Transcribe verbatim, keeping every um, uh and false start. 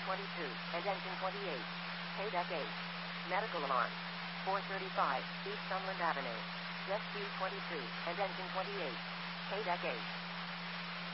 twenty-two, and engine twenty-eight. K deck eight. Medical alarm. four thirty-five, East Sunland Avenue. Jet Q twenty-two, and engine twenty-eight. K deck eight.